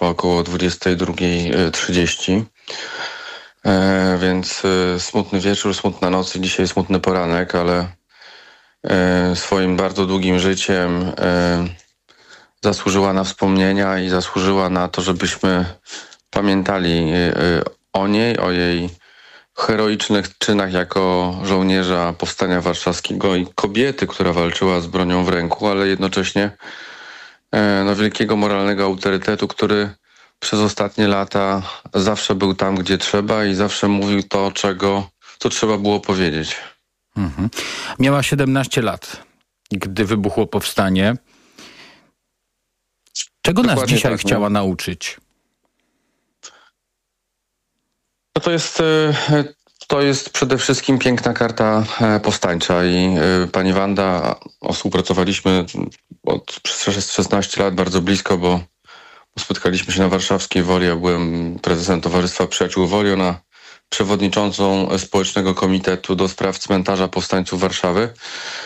wyszła około 22:30. Więc smutny wieczór, smutna noc i dzisiaj smutny poranek, ale swoim bardzo długim życiem zasłużyła na wspomnienia i zasłużyła na to, żebyśmy pamiętali o niej, o jej heroicznych czynach jako żołnierza Powstania Warszawskiego i kobiety, która walczyła z bronią w ręku, ale jednocześnie wielkiego moralnego autorytetu, który przez ostatnie lata zawsze był tam, gdzie trzeba i zawsze mówił to, co trzeba było powiedzieć. Mhm. Miała 17 lat, gdy wybuchło powstanie. Czego Dokładnie nas dzisiaj chciała nauczyć? No to jest przede wszystkim piękna karta powstańcza i pani Wanda, współpracowaliśmy przez 16 lat bardzo blisko, bo spotkaliśmy się na warszawskiej Woli. Ja byłem prezesem Towarzystwa Przyjaciół Woli, ona przewodniczącą Społecznego Komitetu do Spraw Cmentarza Powstańców Warszawy.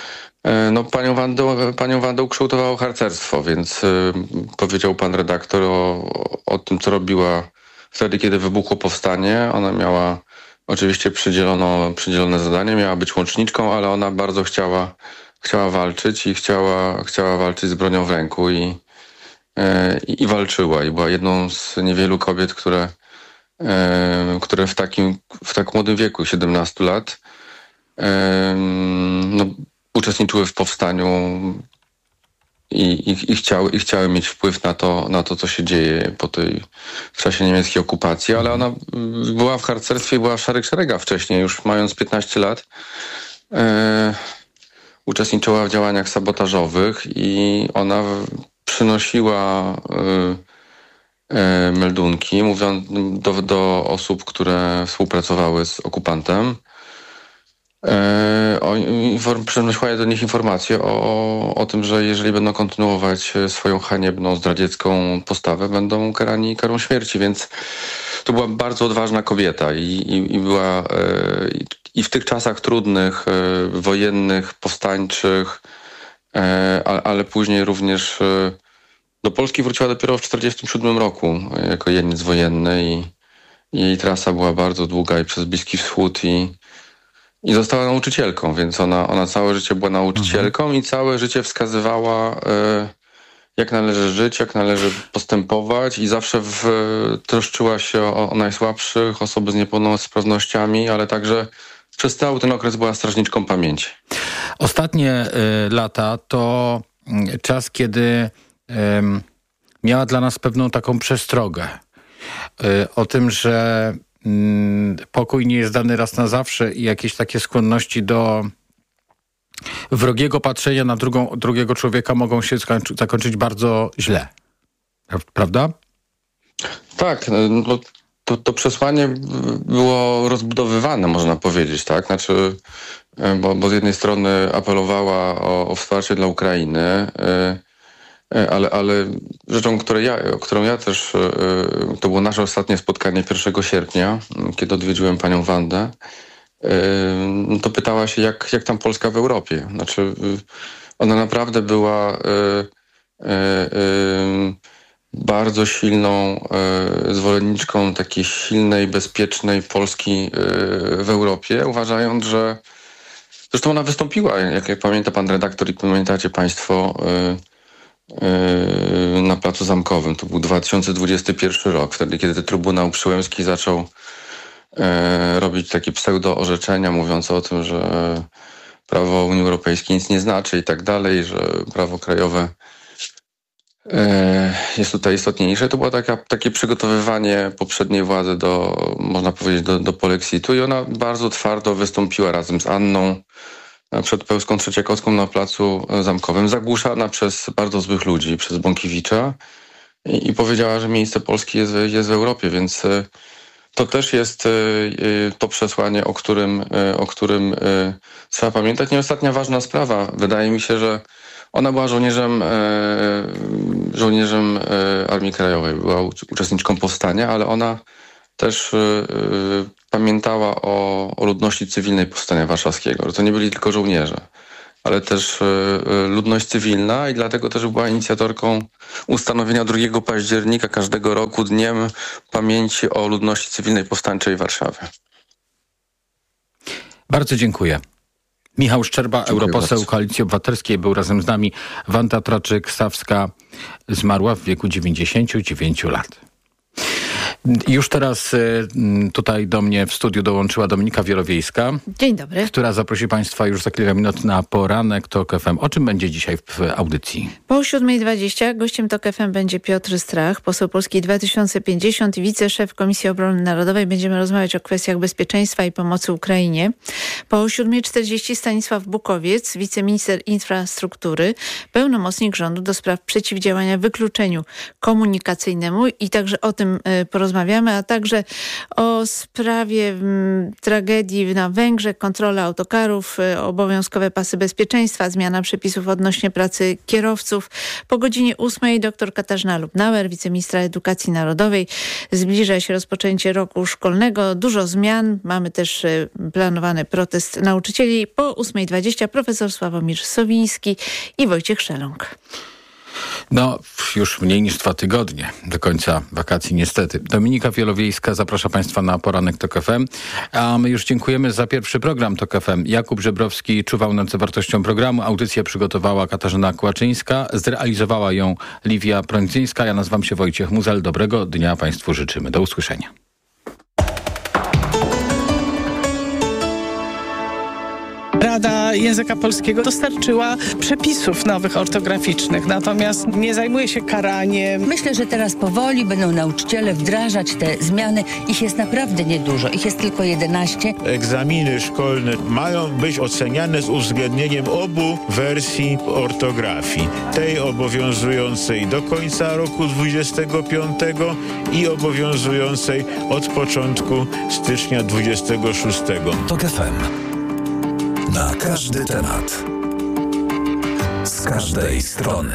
Panią Wandę ukształtowało harcerstwo, więc powiedział pan redaktor o tym, co robiła wtedy, kiedy wybuchło powstanie. Ona miała oczywiście przydzielone zadanie, miała być łączniczką, ale ona bardzo chciała walczyć i chciała walczyć z bronią w ręku i walczyła. I była jedną z niewielu kobiet, które w tak młodym wieku, 17 lat, uczestniczyły w powstaniu i chciały mieć wpływ na to, co się dzieje w czasie niemieckiej okupacji, ale ona była w harcerstwie, była w Szarych Szeregach wcześniej, już mając 15 lat. Uczestniczyła w działaniach sabotażowych i ona przynosiła meldunki, mówiąc do osób, które współpracowały z okupantem. Przynosiła do nich informacje o tym, że jeżeli będą kontynuować swoją haniebną, zdradziecką postawę, będą karani karą śmierci, więc to była bardzo odważna kobieta i była i w tych czasach trudnych, wojennych, powstańczych, ale później również do Polski wróciła dopiero w 1947 roku jako jeniec wojenny i jej trasa była bardzo długa i przez Bliski Wschód i została nauczycielką, więc ona całe życie była nauczycielką i całe życie wskazywała, jak należy żyć, jak należy postępować i zawsze troszczyła się o najsłabszych, osoby z niepełnosprawnościami, ale także przez cały ten okres była strażniczką pamięci. Ostatnie lata to czas, kiedy miała dla nas pewną taką przestrogę o tym, że pokój nie jest dany raz na zawsze i jakieś takie skłonności do wrogiego patrzenia na drugiego człowieka mogą się zakończyć bardzo źle. Prawda? Tak, to przesłanie było rozbudowywane, można powiedzieć, tak? Znaczy, bo z jednej strony apelowała o wsparcie dla Ukrainy, ale rzeczą, którą ja też, to było nasze ostatnie spotkanie 1 sierpnia, kiedy odwiedziłem panią Wandę, to pytała się, jak tam Polska w Europie. Znaczy, ona naprawdę była bardzo silną zwolenniczką takiej silnej, bezpiecznej Polski w Europie, uważając, że zresztą ona wystąpiła, jak pamięta pan redaktor i pamiętacie państwo, na Placu Zamkowym. To był 2021 rok, wtedy kiedy Trybunał Przyłębski zaczął robić takie pseudo-orzeczenia mówiące o tym, że prawo Unii Europejskiej nic nie znaczy i tak dalej, że prawo krajowe jest tutaj istotniejsze. To było takie przygotowywanie poprzedniej władzy można powiedzieć, do polexitu i ona bardzo twardo wystąpiła razem z Anną przed Pełską Trzeciakowską na Placu Zamkowym, zagłuszana przez bardzo złych ludzi, przez Bąkiewicza i powiedziała, że miejsce Polski jest w Europie, więc to też jest to przesłanie, o którym trzeba pamiętać. I ostatnia ważna sprawa. Wydaje mi się, że ona była żołnierzem Armii Krajowej, była uczestniczką powstania, ale ona też pamiętała o ludności cywilnej Powstania Warszawskiego, że to nie byli tylko żołnierze, ale też ludność cywilna i dlatego też była inicjatorką ustanowienia 2 października każdego roku Dniem Pamięci o Ludności Cywilnej Powstańczej Warszawy. Bardzo dziękuję. Michał Szczerba, europoseł Koalicji Obywatelskiej, był razem z nami. Wanda Traczyk-Stawska zmarła w wieku 99 lat. Już teraz tutaj do mnie w studiu dołączyła Dominika Wielowiejska. Dzień dobry. Która zaprosi Państwa już za kilka minut na poranek TOK FM. O czym będzie dzisiaj w audycji? Po 7:20 gościem TOK FM będzie Piotr Strach, poseł Polski 2050 i wiceszef Komisji Obrony Narodowej. Będziemy rozmawiać o kwestiach bezpieczeństwa i pomocy Ukrainie. Po 7:40 Stanisław Bukowiec, wiceminister infrastruktury, pełnomocnik rządu do spraw przeciwdziałania wykluczeniu komunikacyjnemu i także o tym porozmawiamy, a także o sprawie tragedii na Węgrzech, kontrola autokarów, obowiązkowe pasy bezpieczeństwa, zmiana przepisów odnośnie pracy kierowców. Po godzinie 8 dr Katarzyna Lubnauer, wiceministra edukacji narodowej. Zbliża się rozpoczęcie roku szkolnego. Dużo zmian. Mamy też planowany protest nauczycieli. Po 8:20 profesor Sławomir Sowiński i Wojciech Szeląg. No, już mniej niż 2 tygodnie do końca wakacji, niestety. Dominika Wielowiejska zaprasza Państwa na poranek TOK FM, a my już dziękujemy za pierwszy program TOK FM. Jakub Żebrowski czuwał nad zawartością programu. Audycję przygotowała Katarzyna Kłaczyńska, zrealizowała ją Liwia Prądzyńska. Ja nazywam się Wojciech Muzel. Dobrego dnia Państwu życzymy. Do usłyszenia. Rada Języka Polskiego dostarczyła przepisów nowych ortograficznych, natomiast nie zajmuje się karaniem. Myślę, że teraz powoli będą nauczyciele wdrażać te zmiany. Ich jest naprawdę niedużo. Ich jest tylko 11. Egzaminy szkolne mają być oceniane z uwzględnieniem obu wersji ortografii. Tej obowiązującej do końca roku 25 i obowiązującej od początku stycznia 26. TOK FM. Na każdy temat. Z każdej strony.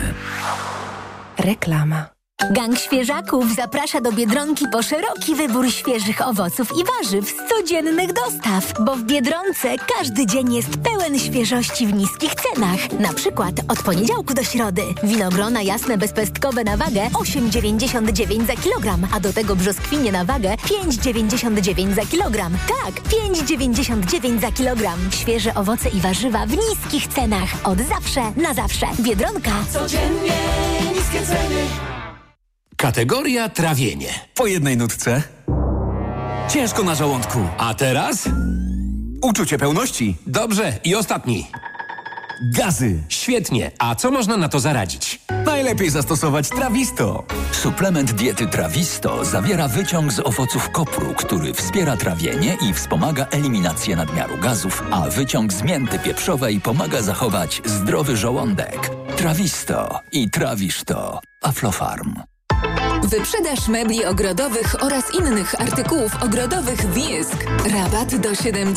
Reklama. Gang Świeżaków zaprasza do Biedronki po szeroki wybór świeżych owoców i warzyw z codziennych dostaw, bo w Biedronce każdy dzień jest pełen świeżości w niskich cenach. Na przykład od poniedziałku do środy. Winogrona jasne bezpestkowe na wagę 8,99 za kilogram, a do tego brzoskwinie na wagę 5,99 za kilogram. Tak, 5,99 za kilogram. Świeże owoce i warzywa w niskich cenach. Od zawsze na zawsze. Biedronka. Codziennie niskie ceny. Kategoria trawienie. Po jednej nutce. Ciężko na żołądku. A teraz? Uczucie pełności. Dobrze. I ostatni. Gazy. Świetnie. A co można na to zaradzić? Najlepiej zastosować Trawisto. Suplement diety Trawisto zawiera wyciąg z owoców kopru, który wspiera trawienie i wspomaga eliminację nadmiaru gazów, a wyciąg z mięty pieprzowej pomaga zachować zdrowy żołądek. Trawisto i trawisz to. Aflofarm. Wyprzedaż mebli ogrodowych oraz innych artykułów ogrodowych w Jysk. Rabat do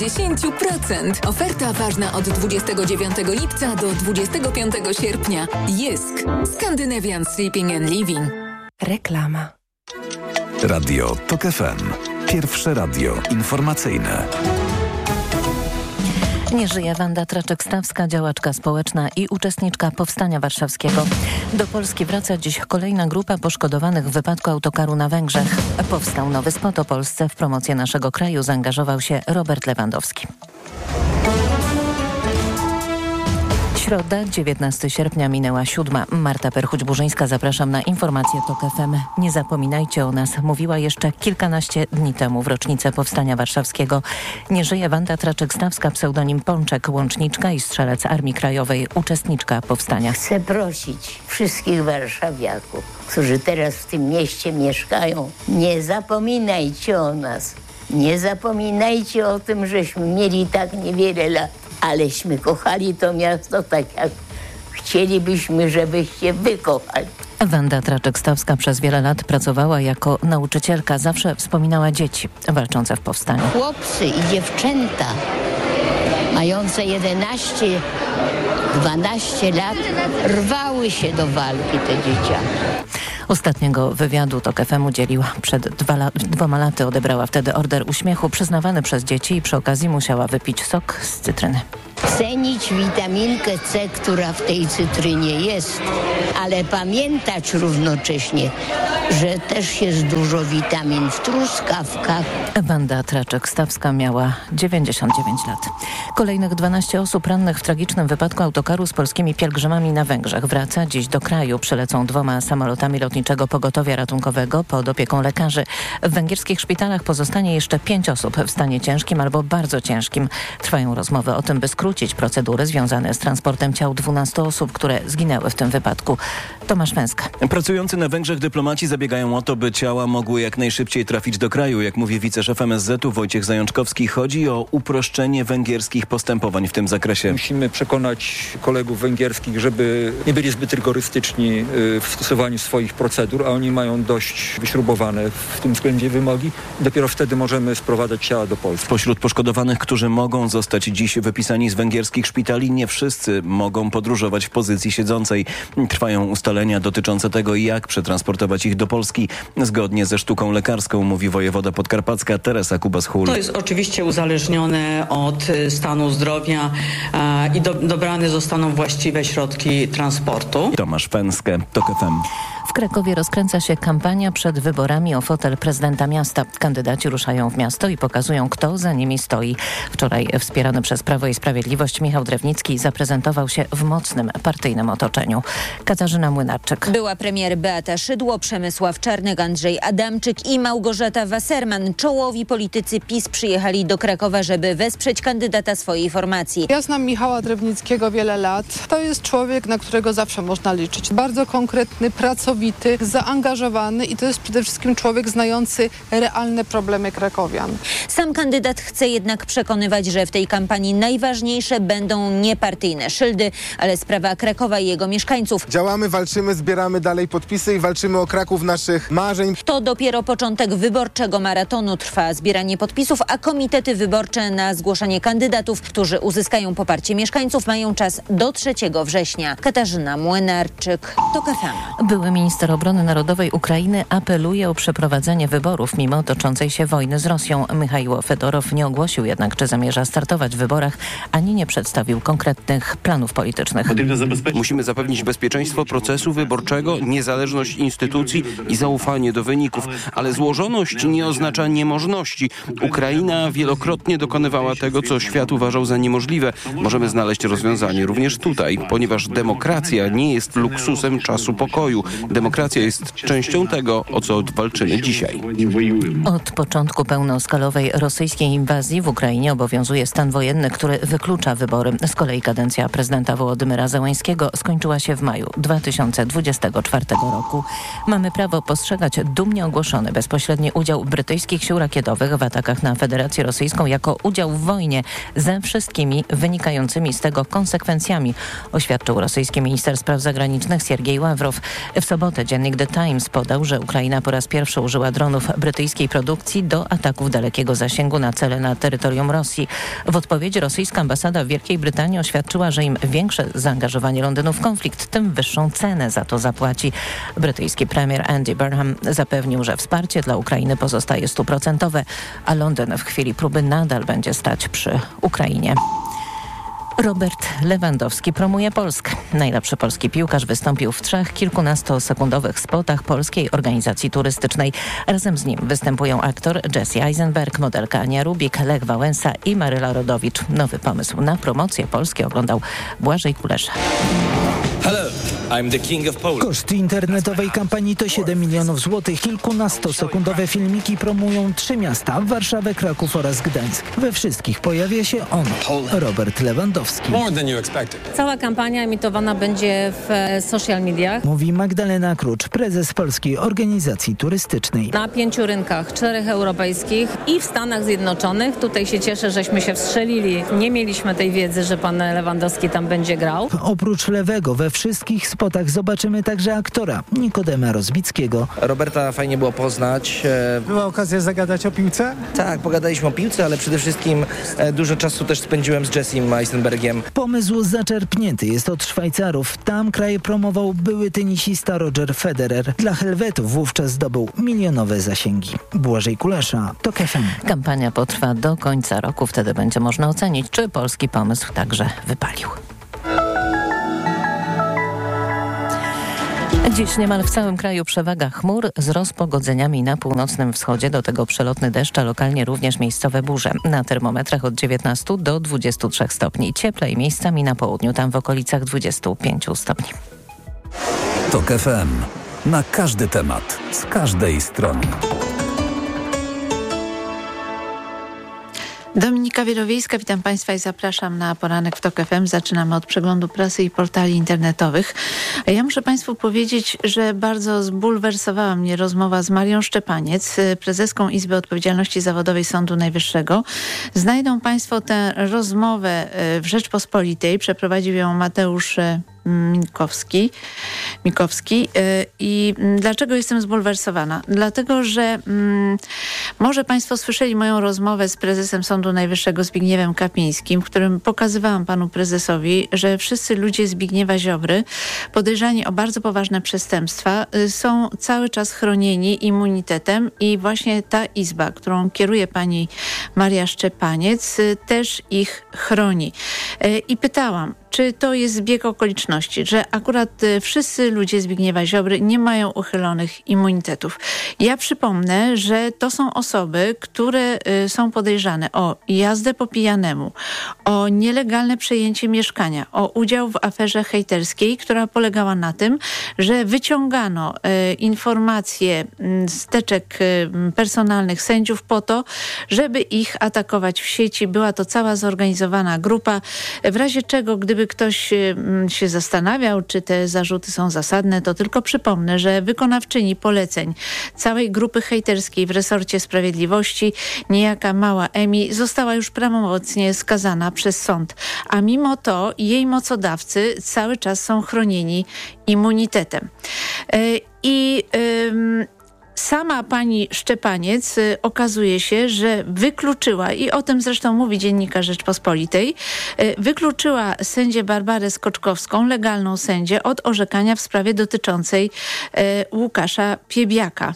70%. Oferta ważna od 29 lipca do 25 sierpnia. Jysk. Scandinavian Sleeping and Living. Reklama. Radio TOK FM. Pierwsze radio informacyjne. Nie żyje Wanda Traczyk-Stawska, działaczka społeczna i uczestniczka Powstania Warszawskiego. Do Polski wraca dziś kolejna grupa poszkodowanych w wypadku autokaru na Węgrzech. Powstał nowy spot o Polsce. W promocję naszego kraju zaangażował się Robert Lewandowski. Środa, 19 sierpnia, minęła 7. Marta Perchuć-Burzyńska, zapraszam na informacje TOK FM. Nie zapominajcie o nas, mówiła jeszcze kilkanaście dni temu w rocznicę Powstania Warszawskiego. Nie żyje Wanda Traczyk-Stawska, pseudonim Pączek, łączniczka i strzelec Armii Krajowej, uczestniczka powstania. Chcę prosić wszystkich warszawiaków, którzy teraz w tym mieście mieszkają, nie zapominajcie o nas. Nie zapominajcie o tym, żeśmy mieli tak niewiele lat. Aleśmy kochali to miasto tak, jak chcielibyśmy, żebyście wy kochali. Wanda Traczyk-Stawska przez wiele lat pracowała jako nauczycielka. Zawsze wspominała dzieci walczące w powstaniu. Chłopcy i dziewczęta mające 11, 12 lat rwały się do walki, te dzieciaki. Ostatniego wywiadu TOK FM udzieliła przed 2 laty. Odebrała wtedy Order Uśmiechu przyznawany przez dzieci i przy okazji musiała wypić sok z cytryny. Cenić witaminkę C, która w tej cytrynie jest, ale pamiętać równocześnie, że też jest dużo witamin w truskawkach. Wanda Traczek-Stawska miała 99 lat. Kolejnych 12 osób rannych w tragicznym wypadku autokaru z polskimi pielgrzymami na Węgrzech wraca dziś do kraju. Przylecą 2 samolotami lotniczego pogotowia ratunkowego pod opieką lekarzy. W węgierskich szpitalach pozostanie jeszcze 5 osób w stanie ciężkim albo bardzo ciężkim. Trwają rozmowy o tym, by skrócić procedury związane z transportem ciał 12 osób, które zginęły w tym wypadku. Tomasz Węska. Pracujący na Węgrzech dyplomaci zabiegają o to, by ciała mogły jak najszybciej trafić do kraju. Jak mówi wiceszef MSZ-u Wojciech Zajączkowski, chodzi o uproszczenie węgierskich postępowań w tym zakresie. Musimy przekonać kolegów węgierskich, żeby nie byli zbyt rygorystyczni w stosowaniu swoich procedur, a oni mają dość wyśrubowane w tym względzie wymogi. Dopiero wtedy możemy sprowadzać ciała do Polski. Pośród poszkodowanych, którzy mogą zostać dziś wypisani z węgierskich szpitali, nie wszyscy mogą podróżować w pozycji siedzącej. Trwają ustalenia dotyczące tego, jak przetransportować ich do Polski. Zgodnie ze sztuką lekarską, mówi wojewoda podkarpacka Teresa Kubas-Hul. To jest oczywiście uzależnione od stanu zdrowia i dobrane zostaną właściwe środki transportu. Tomasz Węskę, TOK FM. W Krakowie rozkręca się kampania przed wyborami o fotel prezydenta miasta. Kandydaci ruszają w miasto i pokazują, kto za nimi stoi. Wczoraj wspierany przez Prawo i Sprawiedliwość Michał Drewnicki zaprezentował się w mocnym partyjnym otoczeniu. Katarzyna Młynarczyk. Była premier Beata Szydło, Przemysław Czarnek, Andrzej Adamczyk i Małgorzata Wasserman. Czołowi politycy PiS przyjechali do Krakowa, żeby wesprzeć kandydata swojej formacji. Ja znam Michała Drewnickiego wiele lat. To jest człowiek, na którego zawsze można liczyć. Bardzo konkretny, pracowity, zaangażowany i to jest przede wszystkim człowiek znający realne problemy krakowian. Sam kandydat chce jednak przekonywać, że w tej kampanii najważniejsze będą niepartyjne szyldy, ale sprawa Krakowa i jego mieszkańców. Działamy, walczymy, zbieramy dalej podpisy i walczymy o Kraków naszych marzeń. To dopiero początek wyborczego maratonu. Trwa zbieranie podpisów, a komitety wyborcze na zgłoszenie kandydatów, którzy uzyskają poparcie mieszkańców, mają czas do 3 września. Katarzyna Młynarczyk, TOK FM. Były minister obrony narodowej Ukrainy apeluje o przeprowadzenie wyborów mimo toczącej się wojny z Rosją. Michajło Fedorow nie ogłosił jednak, czy zamierza startować w wyborach, ani nie przedstawił konkretnych planów politycznych. Musimy zapewnić bezpieczeństwo procesu wyborczego, niezależność instytucji i zaufanie do wyników, ale złożoność nie oznacza niemożności. Ukraina wielokrotnie dokonywała tego, co świat uważał za niemożliwe. Możemy znaleźć rozwiązanie również tutaj, ponieważ demokracja nie jest luksusem czasu pokoju. Demokracja jest częścią tego, o co walczymy dzisiaj. Od początku pełnoskalowej rosyjskiej inwazji w Ukrainie obowiązuje stan wojenny, który wyklucza wybory. Z kolei kadencja prezydenta Wołodymyra Zełańskiego skończyła się w maju 2024 roku. Mamy prawo postrzegać dumnie ogłoszony bezpośredni udział brytyjskich sił rakietowych w atakach na Federację Rosyjską jako udział w wojnie ze wszystkimi wynikającymi z tego konsekwencjami, oświadczył rosyjski minister spraw zagranicznych Siergiej Ławrow. W sobotę dziennik The Times podał, że Ukraina po raz pierwszy użyła dronów brytyjskiej produkcji do ataków dalekiego zasięgu na cele na terytorium Rosji. W odpowiedzi rosyjska ambasada w Wielkiej Brytanii oświadczyła, że im większe zaangażowanie Londynu w konflikt, tym wyższą cenę za to zapłaci. Brytyjski premier Andy Burnham zapewnił, że wsparcie dla Ukrainy pozostaje 100%, a Londyn w chwili próby nadal będzie stać przy Ukrainie. Robert Lewandowski promuje Polskę. Najlepszy polski piłkarz wystąpił w 3 kilkunastosekundowych spotach polskiej organizacji turystycznej. Razem z nim występują aktor Jesse Eisenberg, modelka Ania Rubik, Lech Wałęsa i Maryla Rodowicz. Nowy pomysł na promocję Polski oglądał Błażej Kulesza. Hello, I'm the King of Poland. Koszt internetowej kampanii to 7 milionów złotych. Kilkunastosekundowe filmiki promują 3 miasta: Warszawę, Kraków oraz Gdańsk. We wszystkich pojawia się on, Robert Lewandowski. Cała kampania emitowana będzie w social mediach. Mówi Magdalena Krucz, prezes Polskiej Organizacji Turystycznej. Na 5 rynkach, 4 europejskich i w Stanach Zjednoczonych. Tutaj się cieszę, żeśmy się wstrzelili. Nie mieliśmy tej wiedzy, że pan Lewandowski tam będzie grał. Oprócz Lewego we We wszystkich spotach zobaczymy także aktora Nikodema Rozbickiego. Roberta fajnie było poznać. Była okazja zagadać o piłce? Tak, pogadaliśmy o piłce, ale przede wszystkim dużo czasu też spędziłem z Jessim Eisenbergiem. Pomysł zaczerpnięty jest od Szwajcarów. Tam kraj promował były tenisista Roger Federer. Dla Helwetów wówczas zdobył milionowe zasięgi. Błażej Kulesza, TOK FM. Kampania potrwa do końca roku. Wtedy będzie można ocenić, czy polski pomysł także wypalił. Dziś niemal w całym kraju przewaga chmur z rozpogodzeniami na północnym wschodzie. Do tego przelotny deszcz, a lokalnie również miejscowe burze. Na termometrach od 19 do 23 stopni. Cieplej miejscami na południu, tam w okolicach 25 stopni. TOK FM. Na każdy temat, z każdej strony. Dominika Wielowiejska, witam Państwa i zapraszam na poranek w TOK FM. Zaczynamy od przeglądu prasy i portali internetowych. Ja muszę Państwu powiedzieć, że bardzo zbulwersowała mnie rozmowa z Marią Szczepaniec, prezeską Izby Odpowiedzialności Zawodowej Sądu Najwyższego. Znajdą Państwo tę rozmowę w Rzeczpospolitej. Przeprowadził ją Mateusz Mikowski. I dlaczego jestem zbulwersowana? Dlatego, że może Państwo słyszeli moją rozmowę z prezesem Sądu Najwyższego Zbigniewem Kapińskim, w którym pokazywałam panu prezesowi, że wszyscy ludzie Zbigniewa Ziobry podejrzani o bardzo poważne przestępstwa są cały czas chronieni immunitetem i właśnie ta izba, którą kieruje pani Maria Szczepaniec, też ich chroni. I pytałam, czy to jest zbieg okoliczności, że akurat wszyscy ludzie Zbigniewa Ziobry nie mają uchylonych immunitetów. Ja przypomnę, że to są osoby, które są podejrzane o jazdę po pijanemu, o nielegalne przejęcie mieszkania, o udział w aferze hejterskiej, która polegała na tym, że wyciągano informacje z teczek personalnych sędziów po to, żeby ich atakować w sieci. Była to cała zorganizowana grupa, w razie czego, gdyby ktoś się zastanawiał, czy te zarzuty są zasadne, to tylko przypomnę, że wykonawczyni poleceń całej grupy hejterskiej w resorcie sprawiedliwości, niejaka Mała Emi, została już prawomocnie skazana przez sąd. A mimo to jej mocodawcy cały czas są chronieni immunitetem. Sama pani Szczepaniec okazuje się, że wykluczyła, i o tym zresztą mówi Dziennikarz Rzeczpospolitej, wykluczyła sędzię Barbarę Skoczkowską, legalną sędzię, od orzekania w sprawie dotyczącej Łukasza Piebiaka.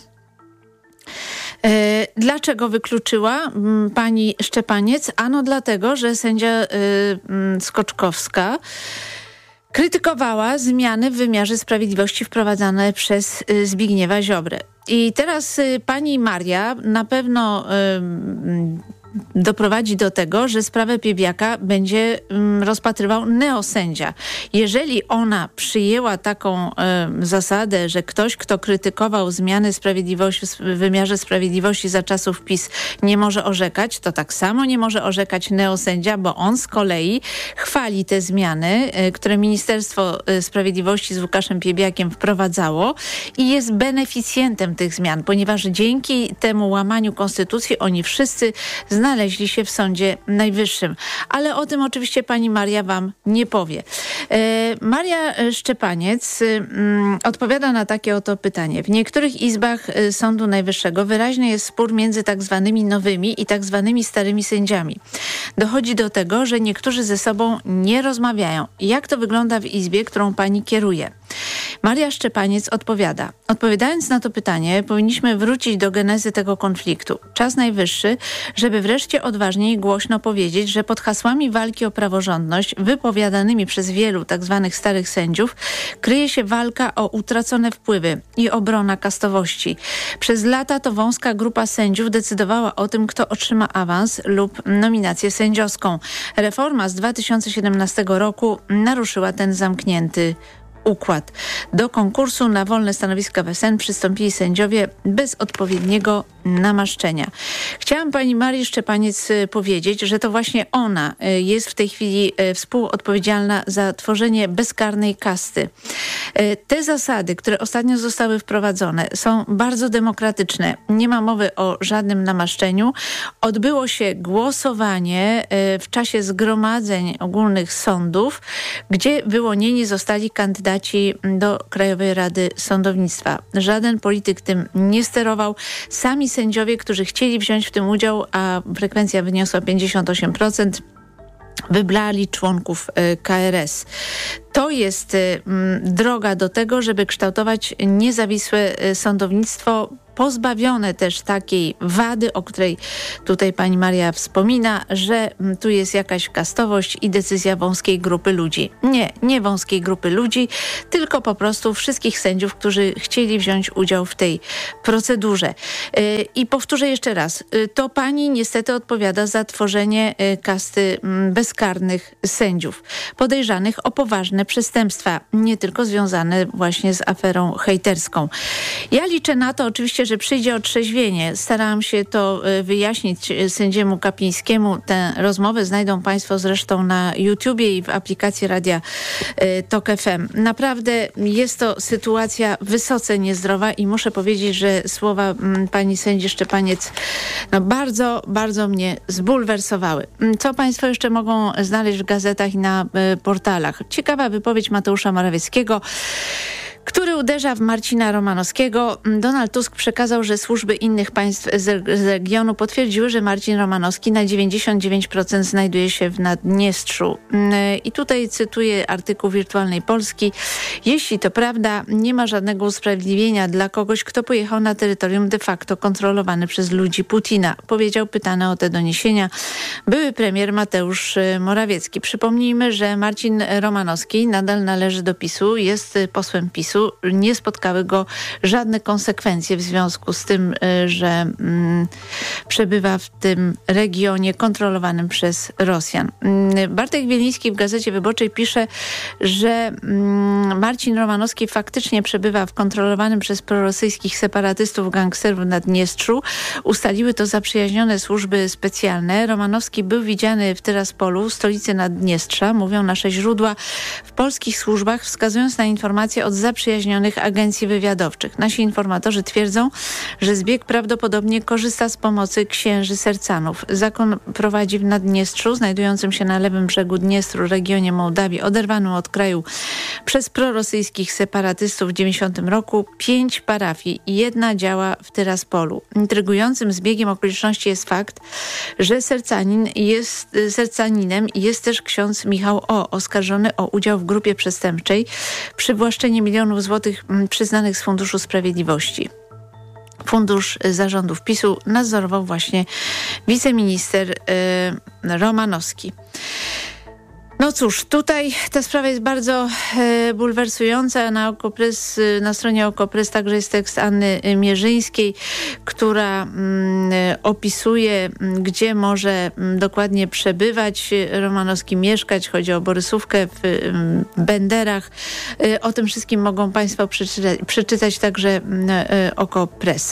Dlaczego wykluczyła pani Szczepaniec? Ano dlatego, że sędzia Skoczkowska krytykowała zmiany w wymiarze sprawiedliwości wprowadzane przez Zbigniewa Ziobrę. I teraz pani Maria na pewno doprowadzi do tego, że sprawę Piebiaka będzie rozpatrywał neosędzia. Jeżeli ona przyjęła taką zasadę, że ktoś, kto krytykował zmiany sprawiedliwości w wymiarze sprawiedliwości za czasów PiS, nie może orzekać, to tak samo nie może orzekać neosędzia, bo on z kolei chwali te zmiany, które Ministerstwo Sprawiedliwości z Łukaszem Piebiakiem wprowadzało i jest beneficjentem tych zmian, ponieważ dzięki temu łamaniu konstytucji oni wszyscy znaleźli się w Sądzie Najwyższym. Ale o tym oczywiście pani Maria wam nie powie. Maria Szczepaniec odpowiada na takie oto pytanie. W niektórych izbach Sądu Najwyższego wyraźny jest spór między tak zwanymi nowymi i tak zwanymi starymi sędziami. Dochodzi do tego, że niektórzy ze sobą nie rozmawiają. Jak to wygląda w izbie, którą pani kieruje? Maria Szczepaniec odpowiada. Odpowiadając na to pytanie, powinniśmy wrócić do genezy tego konfliktu. Czas najwyższy, żeby wreszcie odważnie i głośno powiedzieć, że pod hasłami walki o praworządność wypowiadanymi przez wielu tzw. starych sędziów kryje się walka o utracone wpływy i obrona kastowości. Przez lata to wąska grupa sędziów decydowała o tym, kto otrzyma awans lub nominację sędziowską. Reforma z 2017 roku naruszyła ten zamknięty układ. Do konkursu na wolne stanowiska w SN przystąpili sędziowie bez odpowiedniego namaszczenia. Chciałam pani Marii Szczepaniec powiedzieć, że to właśnie ona jest w tej chwili współodpowiedzialna za tworzenie bezkarnej kasty. Te zasady, które ostatnio zostały wprowadzone, są bardzo demokratyczne. Nie ma mowy o żadnym namaszczeniu. Odbyło się głosowanie w czasie zgromadzeń ogólnych sądów, gdzie wyłonieni zostali kandydaci do Krajowej Rady Sądownictwa. Żaden polityk tym nie sterował. Sami sędziowie, którzy chcieli wziąć w tym udział, a frekwencja wyniosła 58%, wybrali członków KRS. To jest droga do tego, żeby kształtować niezawisłe sądownictwo, pozbawione też takiej wady, o której tutaj pani Maria wspomina, że tu jest jakaś kastowość i decyzja wąskiej grupy ludzi. Nie wąskiej grupy ludzi, tylko po prostu wszystkich sędziów, którzy chcieli wziąć udział w tej procedurze. I powtórzę jeszcze raz, to pani niestety odpowiada za tworzenie kasty bezkarnych sędziów, podejrzanych o poważne przestępstwa, nie tylko związane właśnie z aferą hejterską. Ja liczę na to oczywiście, że przyjdzie otrzeźwienie. Starałam się to wyjaśnić sędziemu Kapińskiemu. Tę rozmowę znajdą państwo zresztą na YouTubie i w aplikacji Radia TOK FM. Naprawdę jest to sytuacja wysoce niezdrowa i muszę powiedzieć, że słowa pani sędzi Szczepaniec bardzo, bardzo mnie zbulwersowały. Co państwo jeszcze mogą znaleźć w gazetach i na portalach? Ciekawa wypowiedź Mateusza Morawieckiego, który uderza w Marcina Romanowskiego. Donald Tusk przekazał, że służby innych państw z regionu potwierdziły, że Marcin Romanowski na 99% znajduje się w Naddniestrzu. I tutaj cytuję artykuł Wirtualnej Polski. Jeśli to prawda, nie ma żadnego usprawiedliwienia dla kogoś, kto pojechał na terytorium de facto kontrolowane przez ludzi Putina, powiedział pytany o te doniesienia były premier Mateusz Morawiecki. Przypomnijmy, że Marcin Romanowski nadal należy do PiS-u, jest posłem PiS-u. Nie spotkały go żadne konsekwencje w związku z tym, że przebywa w tym regionie kontrolowanym przez Rosjan. Bartek Wieliński w Gazecie Wyborczej pisze, że Marcin Romanowski faktycznie przebywa w kontrolowanym przez prorosyjskich separatystów gangsterów Naddniestrzu. Ustaliły to zaprzyjaźnione służby specjalne. Romanowski był widziany w Tyraspolu, stolicy Naddniestrza, mówią nasze źródła w polskich służbach, wskazując na informacje od zaprzyjaźnionych agencji wywiadowczych. Nasi informatorzy twierdzą, że zbieg prawdopodobnie korzysta z pomocy księży Sercanów. Zakon prowadzi w Naddniestrzu, znajdującym się na lewym brzegu Dniestru, regionie Mołdawii, oderwanym od kraju przez prorosyjskich separatystów w 1990 roku, 5 parafii i 1 działa w Tyraspolu. Intrygującym zbiegiem okoliczności jest fakt, że sercaninem jest też ksiądz Michał O., oskarżony o udział w grupie przestępczej, przywłaszczenie milionów złotych przyznanych z Funduszu Sprawiedliwości. Fundusz zarządów PiS-u nadzorował właśnie wiceminister Romanowski. No cóż, tutaj ta sprawa jest bardzo bulwersująca. Na stronie Okopres także jest tekst Anny Mierzyńskiej, która opisuje, gdzie może dokładnie przebywać Romanowski, mieszkać. Chodzi o Borysówkę w Benderach. O tym wszystkim mogą państwo przeczytać także Okopres.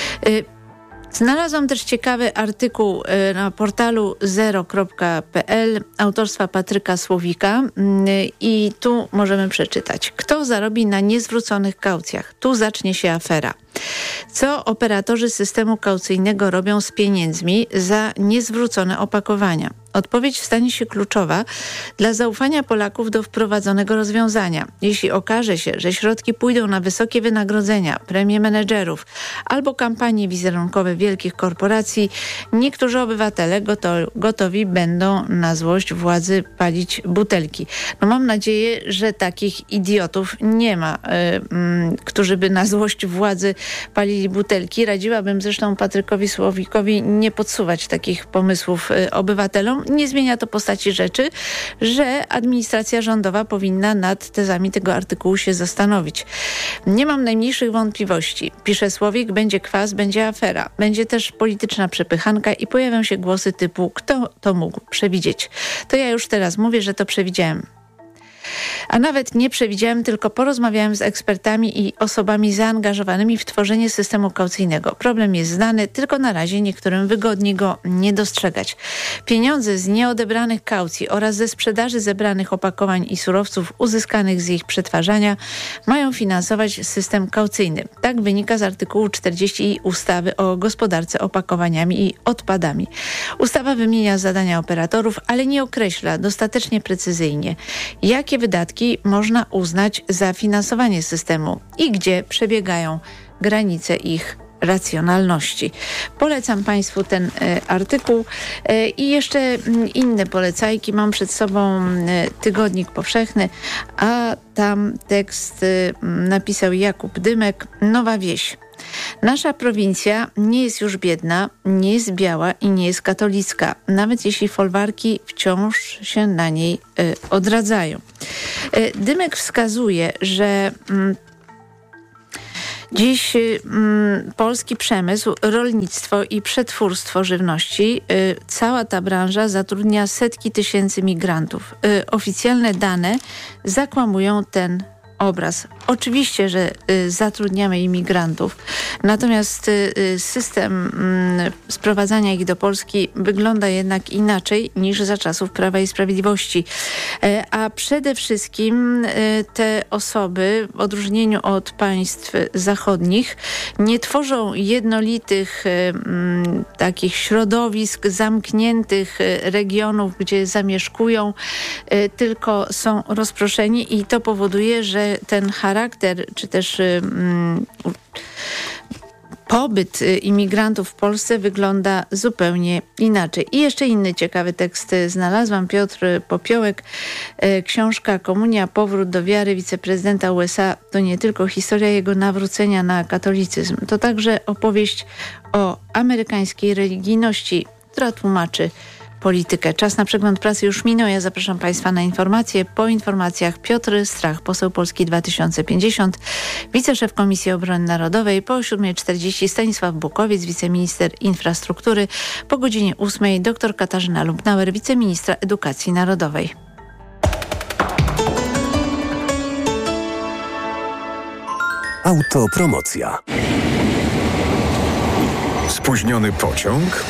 Znalazłam też ciekawy artykuł na portalu zero.pl autorstwa Patryka Słowika i tu możemy przeczytać. Kto zarobi na niezwróconych kaucjach? Tu zacznie się afera. Co operatorzy systemu kaucyjnego robią z pieniędzmi za niezwrócone opakowania? Odpowiedź stanie się kluczowa dla zaufania Polaków do wprowadzonego rozwiązania. Jeśli okaże się, że środki pójdą na wysokie wynagrodzenia, premie menedżerów albo kampanie wizerunkowe wielkich korporacji, niektórzy obywatele gotowi będą na złość władzy palić butelki. No mam nadzieję, że takich idiotów nie ma, którzy by na złość władzy palili butelki. Radziłabym zresztą Patrykowi Słowikowi nie podsuwać takich pomysłów obywatelom. Nie zmienia to postaci rzeczy, że administracja rządowa powinna nad tezami tego artykułu się zastanowić. Nie mam najmniejszych wątpliwości. Pisze Słowik, będzie kwas, będzie afera. Będzie też polityczna przepychanka i pojawią się głosy typu, kto to mógł przewidzieć. To ja już teraz mówię, że to przewidziałem. A nawet nie przewidziałem, tylko porozmawiałem z ekspertami i osobami zaangażowanymi w tworzenie systemu kaucyjnego. Problem jest znany, tylko na razie niektórym wygodnie go nie dostrzegać. Pieniądze z nieodebranych kaucji oraz ze sprzedaży zebranych opakowań i surowców uzyskanych z ich przetwarzania mają finansować system kaucyjny. Tak wynika z artykułu 40 ustawy o gospodarce opakowaniami i odpadami. Ustawa wymienia zadania operatorów, ale nie określa dostatecznie precyzyjnie, jakie wydatki można uznać za finansowanie systemu i gdzie przebiegają granice ich racjonalności. Polecam Państwu ten artykuł i jeszcze inne polecajki. Mam przed sobą Tygodnik Powszechny, a tam tekst napisał Jakub Dymek. Nowa wieś. Nasza prowincja nie jest już biedna, nie jest biała i nie jest katolicka, nawet jeśli folwarki wciąż się na niej odradzają. Dymek wskazuje, że dziś polski przemysł, rolnictwo i przetwórstwo żywności, cała ta branża zatrudnia setki tysięcy migrantów. Oficjalne dane zakłamują ten obraz. Oczywiście, że zatrudniamy imigrantów, natomiast system sprowadzania ich do Polski wygląda jednak inaczej niż za czasów Prawa i Sprawiedliwości. A przede wszystkim te osoby, w odróżnieniu od państw zachodnich, nie tworzą jednolitych takich środowisk, zamkniętych regionów, gdzie zamieszkują, tylko są rozproszeni i to powoduje, że ten charakter, czy też pobyt imigrantów w Polsce wygląda zupełnie inaczej. I jeszcze inny ciekawy tekst znalazłam. Piotr Popiołek, książka Komunia, powrót do wiary wiceprezydenta USA to nie tylko historia jego nawrócenia na katolicyzm. To także opowieść o amerykańskiej religijności, która tłumaczy politykę. Czas na przegląd prasy już minął. Ja zapraszam Państwa na informacje. Po informacjach Piotr Strach, poseł Polski 2050, wiceszef Komisji Obrony Narodowej. Po 7:40 Stanisław Bukowiec, wiceminister infrastruktury. Po godzinie 8:00 dr Katarzyna Lubnauer, wiceministra edukacji narodowej. Autopromocja. Spóźniony pociąg?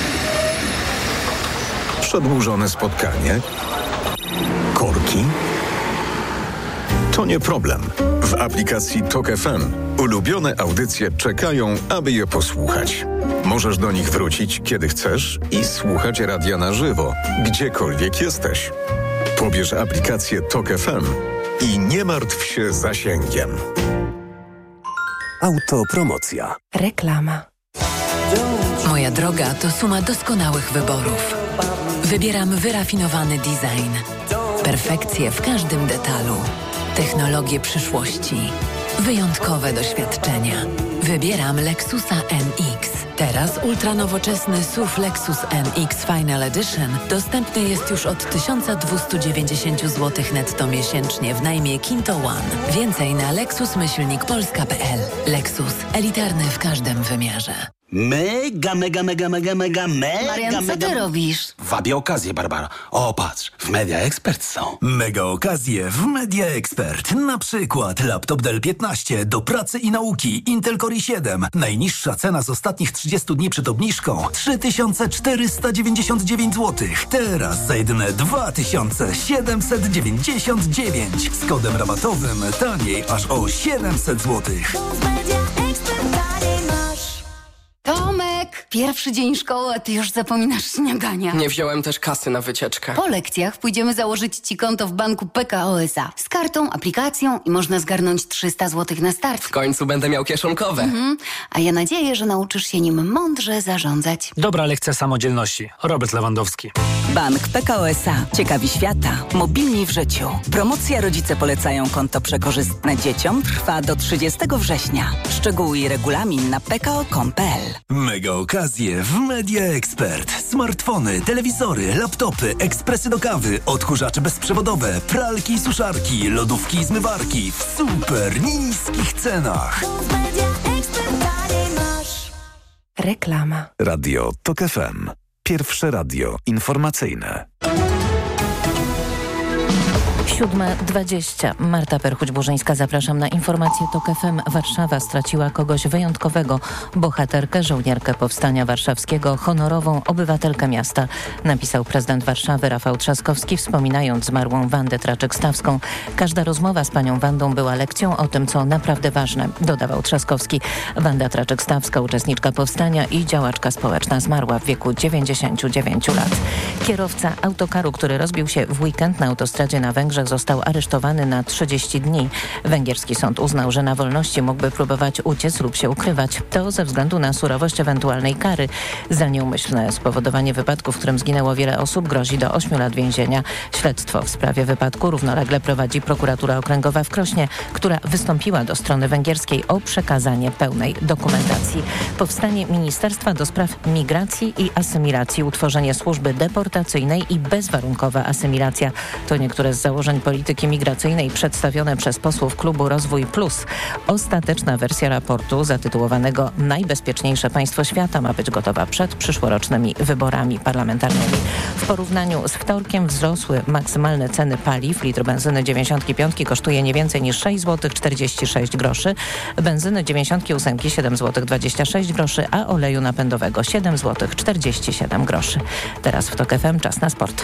Przedłużone spotkanie? Korki? To nie problem. W aplikacji TOK FM ulubione audycje czekają, aby je posłuchać. Możesz do nich wrócić, kiedy chcesz i słuchać radia na żywo, gdziekolwiek jesteś. Pobierz aplikację TOK FM i nie martw się zasięgiem. Autopromocja. Reklama. Moja droga to suma doskonałych wyborów. Wybieram wyrafinowany design, perfekcję w każdym detalu, technologię przyszłości, wyjątkowe doświadczenia. Wybieram Lexusa NX. Teraz ultranowoczesny SUV Lexus NX Final Edition dostępny jest już od 1290 zł netto miesięcznie w najmie Kinto One. Więcej na lexus-polska.pl. Lexus. Elitarny w każdym wymiarze. Mega. Marian, co ty robisz? Wabię okazję, Barbara. O, patrz, w Media Expert są. Mega okazje w Media Expert. Na przykład laptop Dell 15 do pracy i nauki Intel Core i7. Najniższa cena z ostatnich 30 dni przed obniżką 3499 zł. Teraz za jedyne 2799. Z kodem rabatowym taniej aż o 700 zł. Tomek, pierwszy dzień szkoły, a ty już zapominasz śniadania. Nie wziąłem też kasy na wycieczkę. Po lekcjach pójdziemy założyć ci konto w banku PKO SA. Z kartą, aplikacją i można zgarnąć 300 zł na start. W końcu będę miał kieszonkowe. A ja nadzieję, że nauczysz się nim mądrze zarządzać. Dobra lekcja samodzielności. Robert Lewandowski. Bank PKO SA. Ciekawi świata. Mobilni w życiu. Promocja Rodzice polecają konto przekorzystne dzieciom trwa do 30 września. Szczegóły i regulamin na pko.com.pl. Mega okazje w Media Expert. Smartfony, telewizory, laptopy, ekspresy do kawy, odkurzacze bezprzewodowe, pralki i suszarki, lodówki i zmywarki w super niskich cenach. Reklama. Radio TOK FM. Pierwsze radio informacyjne. 7:20. Marta Perchuć-Burzyńska, zapraszam na informację TOK FM. Warszawa straciła kogoś wyjątkowego. Bohaterkę, żołnierkę Powstania Warszawskiego, honorową obywatelkę miasta. Napisał prezydent Warszawy Rafał Trzaskowski, wspominając zmarłą Wandę Traczyk-Stawską. Każda rozmowa z panią Wandą była lekcją o tym, co naprawdę ważne, dodawał Trzaskowski. Wanda Traczyk-Stawska, uczestniczka Powstania i działaczka społeczna, zmarła w wieku 99 lat. Kierowca autokaru, który rozbił się w weekend na autostradzie na Węgrzech, został aresztowany na 30 dni. Węgierski sąd uznał, że na wolności mógłby próbować uciec lub się ukrywać. To ze względu na surowość ewentualnej kary. Za nieumyślne spowodowanie wypadku, w którym zginęło wiele osób, grozi do 8 lat więzienia. Śledztwo w sprawie wypadku równolegle prowadzi prokuratura okręgowa w Krośnie, która wystąpiła do strony węgierskiej o przekazanie pełnej dokumentacji. Powstanie Ministerstwa do Spraw Migracji i Asymilacji, utworzenie służby deportacyjnej i bezwarunkowa asymilacja. To niektóre z założeń polityki migracyjnej przedstawione przez posłów klubu Rozwój Plus. Ostateczna wersja raportu zatytułowanego Najbezpieczniejsze państwo świata ma być gotowa przed przyszłorocznymi wyborami parlamentarnymi. W porównaniu z wtorkiem wzrosły maksymalne ceny paliw. Litr benzyny 95 kosztuje nie więcej niż 6 zł 46 groszy, benzyny 98 7 zł 26 groszy, a oleju napędowego 7 zł 47 groszy. Teraz w TOK FM czas na sport.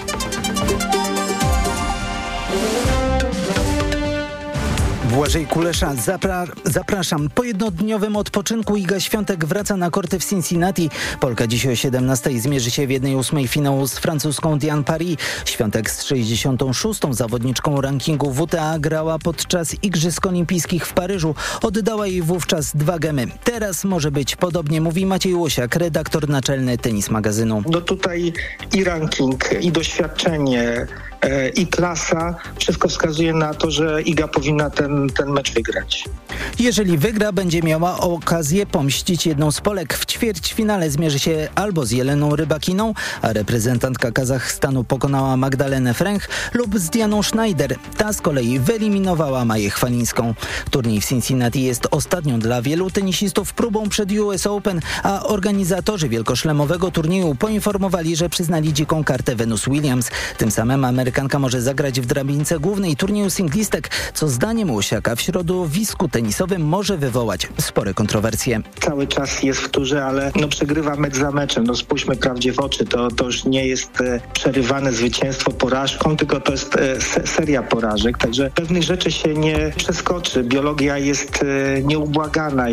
Błażej Kulesza, zapraszam. Po jednodniowym odpoczynku Iga Świątek wraca na korty w Cincinnati. Polka dziś o 17:00 zmierzy się w 1/8 finału z francuską Diane Paris. Świątek z 66. zawodniczką rankingu WTA grała podczas Igrzysk Olimpijskich w Paryżu. Oddała jej wówczas 2 gemy. Teraz może być podobnie, mówi Maciej Łosiak, redaktor naczelny Tenis Magazynu. No tutaj i ranking, i doświadczenie, i klasa, wszystko wskazuje na to, że Iga powinna ten mecz wygrać. Jeżeli wygra, będzie miała okazję pomścić jedną z Polek. W ćwierćfinale zmierzy się albo z Jeleną Rybakiną, a reprezentantka Kazachstanu pokonała Magdalenę Fręch, lub z Dianą Schneider. Ta z kolei wyeliminowała Maję Chwalińską. Turniej w Cincinnati jest ostatnią dla wielu tenisistów próbą przed US Open, a organizatorzy wielkoszlemowego turnieju poinformowali, że przyznali dziką kartę Venus Williams. Tym samym Amerykanka może zagrać w drabince głównej turnieju singlistek, co zdaniem Łosiaka w środowisku tenisowym może wywołać spore kontrowersje. Cały czas jest w turze, ale przegrywa mecz za meczem. Spójrzmy prawdzie w oczy. To już nie jest przerywane zwycięstwo porażką, tylko to jest seria porażek. Także pewnych rzeczy się nie przeskoczy. Biologia jest nieubłagana.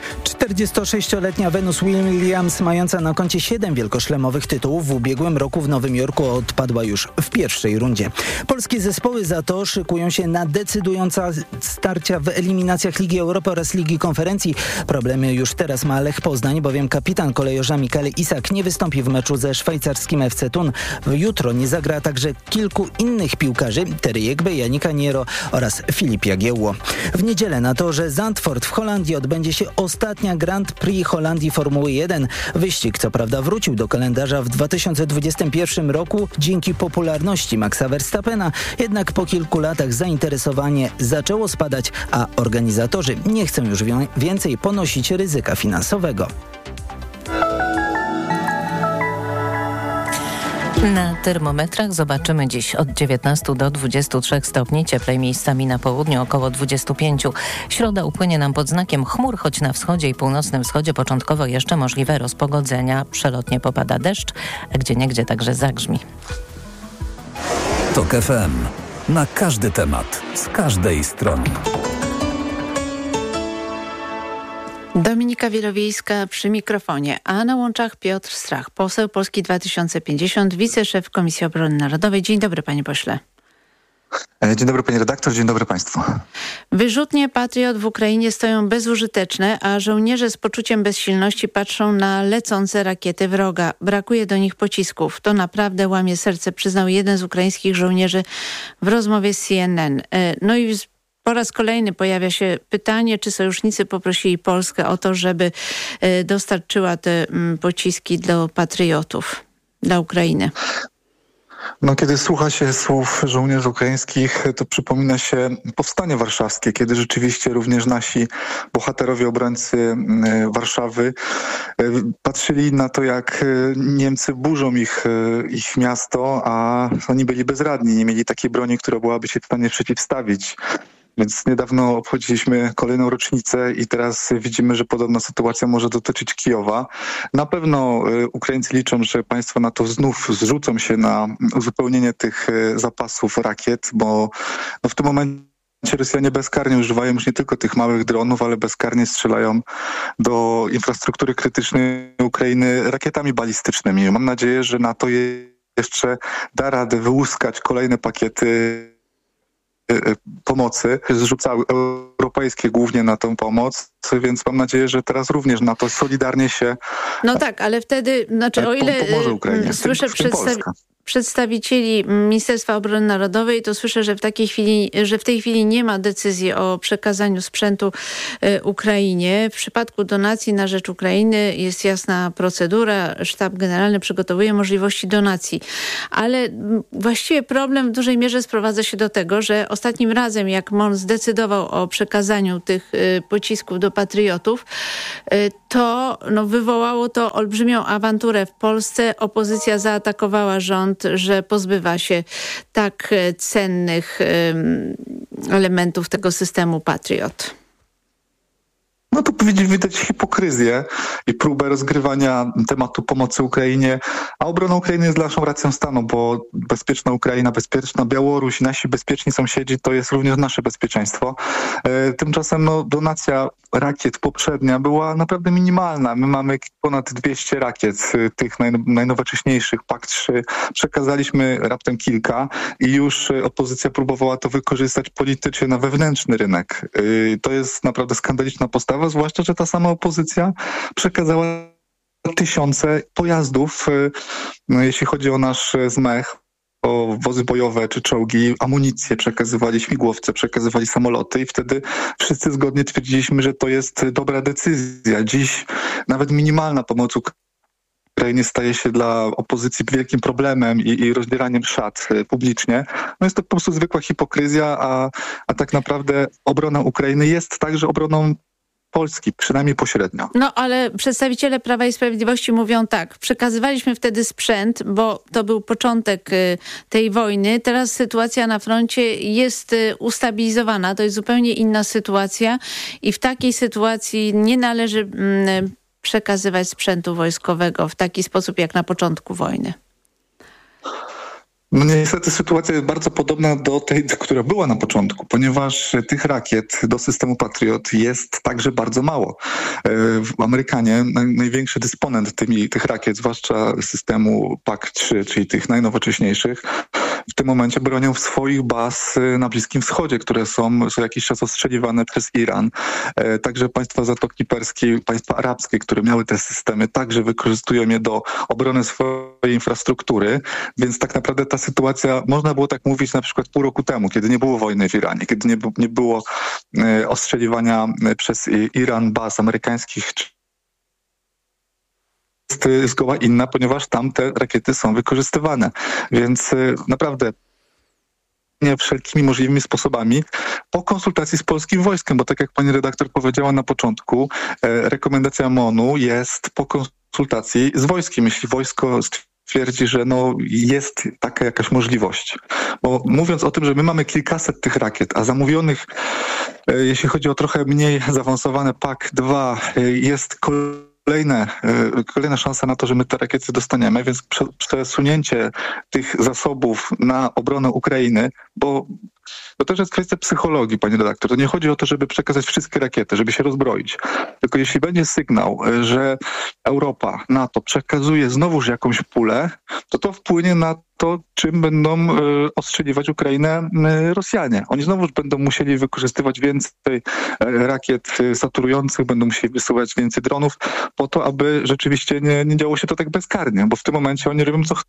46-letnia Venus Williams, mająca na koncie 7 wielkoszlemowych tytułów, w ubiegłym roku w Nowym Jorku odpadła już w pierwszej rundzie. Polskie zespoły za to szykują się na decydujące starcia w eliminacjach Ligi Europy oraz Ligi Konferencji. Problemy już teraz ma Lech Poznań, bowiem kapitan kolejorza Mikael Isak nie wystąpi w meczu ze szwajcarskim FC Thun. Jutro nie zagra także kilku innych piłkarzy, Terry Jekbe, Janika Niero oraz Filip Jagiełło. W niedzielę na torze Zandvoort w Holandii odbędzie się ostatnia Grand Prix Holandii Formuły 1. Wyścig co prawda wrócił do kalendarza w 2021 roku dzięki popularności Maxa Verstappena, jednak po kilku latach zainteresowanie zaczęło spadać, a organizatorzy nie chcą już więcej ponosić ryzyka finansowego. Na termometrach zobaczymy dziś od 19 do 23 stopni, cieplej miejscami na południu około 25. Środa upłynie nam pod znakiem chmur, choć na wschodzie i północnym wschodzie początkowo jeszcze możliwe rozpogodzenia. Przelotnie popada deszcz, a gdzieniegdzie także zagrzmi. TOK FM. Na każdy temat, z każdej strony. Dominika Wielowiejska przy mikrofonie, a na łączach Piotr Strach, poseł Polski 2050, wiceszef Komisji Obrony Narodowej. Dzień dobry, panie pośle. Dzień dobry, pani redaktor, dzień dobry państwu. Wyrzutnie Patriot w Ukrainie stoją bezużyteczne, a żołnierze z poczuciem bezsilności patrzą na lecące rakiety wroga. Brakuje do nich pocisków. To naprawdę łamie serce, przyznał jeden z ukraińskich żołnierzy w rozmowie z CNN. No i po raz kolejny pojawia się pytanie, czy sojusznicy poprosili Polskę o to, żeby dostarczyła te pociski do patriotów, dla Ukrainy. No, kiedy słucha się słów żołnierzy ukraińskich, to przypomina się powstanie warszawskie, kiedy rzeczywiście również nasi bohaterowie, obrońcy Warszawy patrzyli na to, jak Niemcy burzą ich miasto, a oni byli bezradni, nie mieli takiej broni, która byłaby się w stanie przeciwstawić. Więc niedawno obchodziliśmy kolejną rocznicę i teraz widzimy, że podobna sytuacja może dotyczyć Kijowa. Na pewno Ukraińcy liczą, że państwo NATO znów zrzucą się na uzupełnienie tych zapasów rakiet, bo w tym momencie Rosjanie bezkarnie używają już nie tylko tych małych dronów, ale bezkarnie strzelają do infrastruktury krytycznej Ukrainy rakietami balistycznymi. Mam nadzieję, że NATO jeszcze da radę wyłuskać kolejne pakiety pomocy, zrzucały europejskie głównie na tę pomoc, więc mam nadzieję, że teraz również NATO solidarnie się No tak, ale wtedy, o ile słyszę przedstawicieli Ministerstwa Obrony Narodowej, to słyszę, że w tej chwili nie ma decyzji o przekazaniu sprzętu Ukrainie. W przypadku donacji na rzecz Ukrainy jest jasna procedura. Sztab Generalny przygotowuje możliwości donacji. Ale właściwie problem w dużej mierze sprowadza się do tego, że ostatnim razem, jak MON zdecydował o przekazaniu tych pocisków do Patriotów, to wywołało to olbrzymią awanturę w Polsce. Opozycja zaatakowała rząd, że pozbywa się tak cennych elementów tego systemu Patriot. No to widać hipokryzję i próbę rozgrywania tematu pomocy Ukrainie, a obrona Ukrainy jest naszą racją stanu, bo bezpieczna Ukraina, bezpieczna Białoruś, nasi bezpieczni sąsiedzi to jest również nasze bezpieczeństwo. Tymczasem donacja rakiet poprzednia była naprawdę minimalna. My mamy ponad 200 rakiet, tych najnowocześniejszych, PAK-3. Przekazaliśmy raptem kilka i już opozycja próbowała to wykorzystać politycznie na wewnętrzny rynek. To jest naprawdę skandaliczna postawa, zwłaszcza, że ta sama opozycja przekazała tysiące pojazdów, jeśli chodzi o nasz zmech, o wozy bojowe czy czołgi, amunicję przekazywali, śmigłowce, przekazywali samoloty i wtedy wszyscy zgodnie twierdziliśmy, że to jest dobra decyzja. Dziś nawet minimalna pomoc Ukrainie staje się dla opozycji wielkim problemem i rozdzieraniem szat publicznie. No jest to po prostu zwykła hipokryzja, a tak naprawdę obrona Ukrainy jest także obroną Polski, przynajmniej pośrednio. No ale przedstawiciele Prawa i Sprawiedliwości mówią tak, przekazywaliśmy wtedy sprzęt, bo to był początek tej wojny. Teraz sytuacja na froncie jest ustabilizowana, to jest zupełnie inna sytuacja i w takiej sytuacji nie należy przekazywać sprzętu wojskowego w taki sposób jak na początku wojny. No niestety sytuacja jest bardzo podobna do tej, która była na początku, ponieważ tych rakiet do systemu Patriot jest także bardzo mało. Amerykanie, największy dysponent tych rakiet, zwłaszcza systemu PAK-3, czyli tych najnowocześniejszych, w tym momencie bronią swoich baz na Bliskim Wschodzie, które są co jakiś czas ostrzeliwane przez Iran. Także państwa Zatoki Perskiej, państwa arabskie, które miały te systemy, także wykorzystują je do obrony swojej infrastruktury, więc tak naprawdę ta sytuacja, można było tak mówić na przykład pół roku temu, kiedy nie było wojny w Iranie, kiedy nie było ostrzeliwania przez Iran baz amerykańskich, jest zgoła inna, ponieważ tam te rakiety są wykorzystywane. Więc naprawdę wszelkimi możliwymi sposobami po konsultacji z polskim wojskiem, bo tak jak pani redaktor powiedziała na początku, rekomendacja MON-u jest po konsultacji z wojskiem. Jeśli wojsko twierdzi, że jest taka jakaś możliwość. Bo mówiąc o tym, że my mamy kilkaset tych rakiet, a zamówionych, jeśli chodzi o trochę mniej zaawansowane PAK-2, jest kolejna szansa na to, że my te rakiety dostaniemy, więc przesunięcie tych zasobów na obronę Ukrainy, bo to też jest kwestia psychologii, pani redaktor. To nie chodzi o to, żeby przekazać wszystkie rakiety, żeby się rozbroić. Tylko jeśli będzie sygnał, że Europa, NATO przekazuje znowuż jakąś pulę, to wpłynie na to, czym będą ostrzeliwać Ukrainę Rosjanie. Oni znowuż będą musieli wykorzystywać więcej rakiet saturujących, będą musieli wysyłać więcej dronów po to, aby rzeczywiście nie działo się to tak bezkarnie, bo w tym momencie oni robią co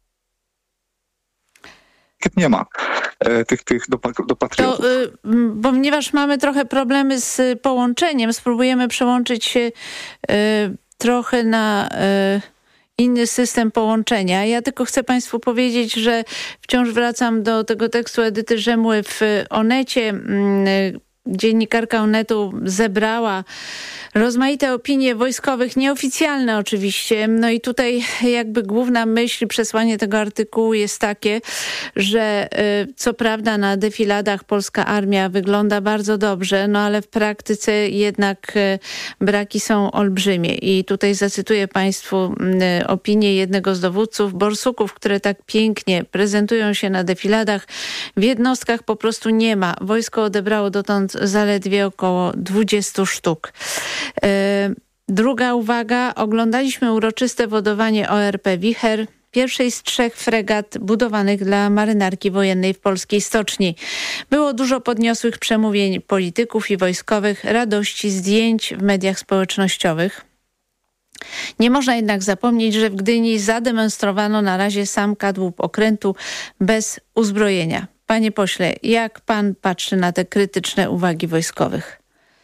nie ma tych do patriotów. To, ponieważ mamy trochę problemy z połączeniem, spróbujemy przełączyć się trochę na inny system połączenia. Ja tylko chcę Państwu powiedzieć, że wciąż wracam do tego tekstu Edyty Rzemły w Onecie. Dziennikarka Onetu zebrała rozmaite opinie wojskowych, nieoficjalne oczywiście. No i tutaj jakby główna myśl, przesłanie tego artykułu jest takie, że co prawda na defiladach polska armia wygląda bardzo dobrze, no ale w praktyce jednak braki są olbrzymie. I tutaj zacytuję Państwu opinię jednego z dowódców. Borsuków, które tak pięknie prezentują się na defiladach, w jednostkach po prostu nie ma. Wojsko odebrało dotąd zaledwie około 20 sztuk. Druga uwaga. Oglądaliśmy uroczyste wodowanie ORP Wicher, pierwszej z 3 fregat budowanych dla marynarki wojennej w polskiej stoczni. Było dużo podniosłych przemówień polityków i wojskowych, radości, zdjęć w mediach społecznościowych. Nie można jednak zapomnieć, że w Gdyni zademonstrowano na razie sam kadłub okrętu bez uzbrojenia. Panie pośle, jak pan patrzy na te krytyczne uwagi wojskowych?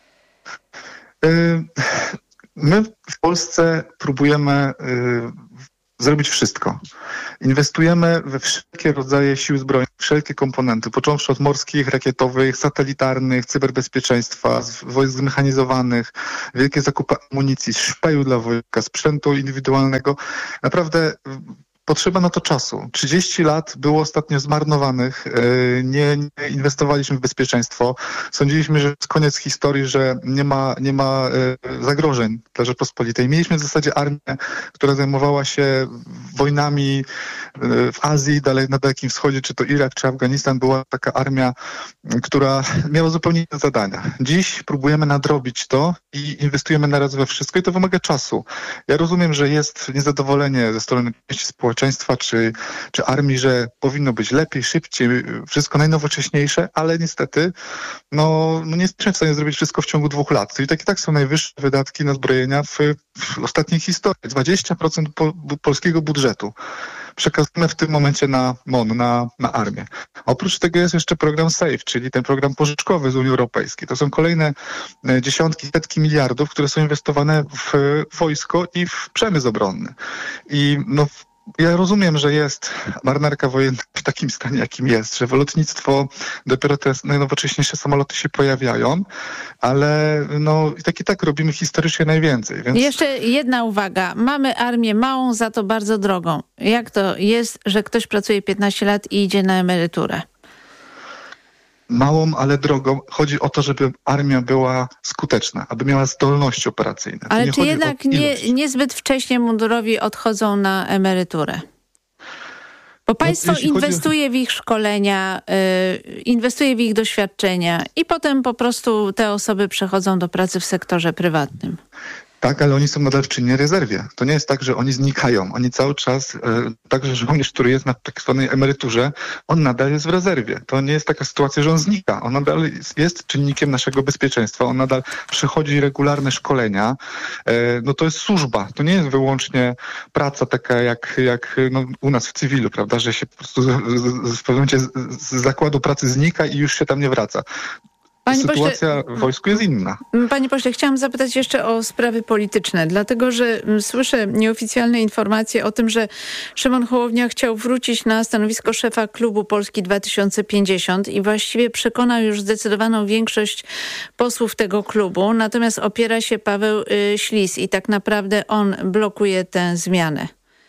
My w Polsce próbujemy zrobić wszystko. Inwestujemy we wszelkie rodzaje sił zbrojnych, wszelkie komponenty, począwszy od morskich, rakietowych, satelitarnych, cyberbezpieczeństwa, wojsk zmechanizowanych, wielkie zakupy amunicji, szpeju dla wojska, sprzętu indywidualnego. Naprawdę potrzeba na to czasu. 30 lat było ostatnio zmarnowanych. Nie inwestowaliśmy w bezpieczeństwo. Sądziliśmy, że jest koniec historii, że nie ma zagrożeń dla Rzeczpospolitej. Mieliśmy w zasadzie armię, która zajmowała się wojnami w Azji, dalej na Dalekim Wschodzie, czy to Irak, czy Afganistan. Była taka armia, która miała zupełnie inne zadania. Dziś próbujemy nadrobić to i inwestujemy naraz we wszystko i to wymaga czasu. Ja rozumiem, że jest niezadowolenie ze strony części społeczeństwa, czy armii, że powinno być lepiej, szybciej, wszystko najnowocześniejsze, ale niestety no nie jesteśmy w stanie zrobić wszystko w ciągu 2 lat. Czyli tak są najwyższe wydatki na zbrojenia w ostatniej historii. 20% polskiego budżetu przekazujemy w tym momencie na MON, na armię. Oprócz tego jest jeszcze program SAFE, czyli ten program pożyczkowy z Unii Europejskiej. To są kolejne dziesiątki, setki miliardów, które są inwestowane w wojsko i w przemysł obronny. I ja rozumiem, że jest marynarka wojenna w takim stanie, jakim jest, że w lotnictwo dopiero te najnowocześniejsze samoloty się pojawiają, ale i tak robimy historycznie najwięcej. Więc... Jeszcze jedna uwaga. Mamy armię małą, za to bardzo drogą. Jak to jest, że ktoś pracuje 15 lat i idzie na emeryturę? Małą, ale drogą. Chodzi o to, żeby armia była skuteczna, aby miała zdolności operacyjne. Ale czy jednak niezbyt wcześnie mundurowi odchodzą na emeryturę? Bo państwo inwestuje w ich szkolenia, inwestuje w ich doświadczenia i potem po prostu te osoby przechodzą do pracy w sektorze prywatnym. Tak, ale oni są nadal w czynnej rezerwie. To nie jest tak, że oni znikają. Oni cały czas, także żołnierz, który jest na tak zwanej emeryturze, on nadal jest w rezerwie. To nie jest taka sytuacja, że on znika. On nadal jest czynnikiem naszego bezpieczeństwa. On nadal przechodzi regularne szkolenia. To jest służba. To nie jest wyłącznie praca taka jak u nas w cywilu, prawda, że się po prostu w pewnym momencie z zakładu pracy znika i już się tam nie wraca. Sytuacja w wojsku jest inna. Panie pośle, chciałam zapytać jeszcze o sprawy polityczne, dlatego że słyszę nieoficjalne informacje o tym, że Szymon Hołownia chciał wrócić na stanowisko szefa klubu Polski 2050 i właściwie przekonał już zdecydowaną większość posłów tego klubu, natomiast opiera się Paweł Ślis i tak naprawdę on blokuje tę zmianę.